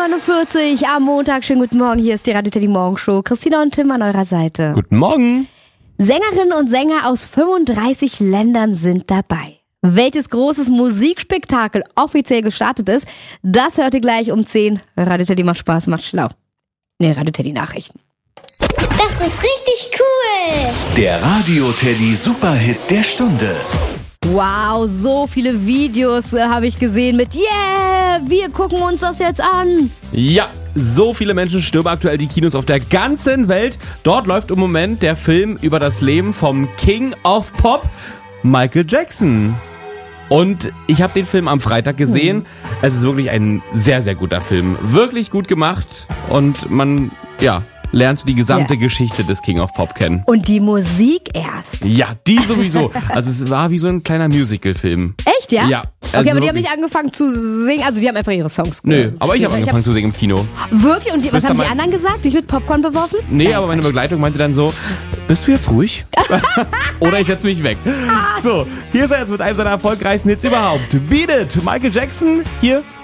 7:49 Uhr am Montag. Schönen guten Morgen, hier ist die Radio Teddy Morgenshow. Christina und Tim an eurer Seite. Guten Morgen. Sängerinnen und Sänger aus 35 Ländern sind dabei. Welches großes Musikspektakel offiziell gestartet ist, das hört ihr gleich um 10. Radio Teddy macht Spaß, macht schlau. Radio Teddy Nachrichten. Das ist richtig cool. Der Radio Teddy Superhit der Stunde. Wow, so viele Videos habe ich gesehen mit yeah, wir gucken uns das jetzt an. Ja, so viele Menschen stürmen aktuell die Kinos auf der ganzen Welt. Dort läuft im Moment der Film über das Leben vom King of Pop, Michael Jackson. Und ich habe den Film am Freitag gesehen. Es ist wirklich ein sehr, sehr guter Film. Wirklich gut gemacht und man, lernt die gesamte Geschichte des King of Pop kennen. Und die Musik erst. Ja, die sowieso. Also es war wie so ein kleiner Musical-Film. Echt, ja? Ja. Okay, Also aber die haben wirklich. nicht angefangen zu singen, also die haben einfach ihre Songs Nö, aber ich habe angefangen zu singen im Kino. Wirklich? Und was Bist haben du die mal- anderen gesagt? Dich mit Popcorn beworfen? Nee, aber meine Begleitung meinte dann so, bist du jetzt ruhig? Oder ich setze mich weg. So, hier ist er jetzt mit einem seiner erfolgreichsten Hits überhaupt. Beat It, Michael Jackson, hier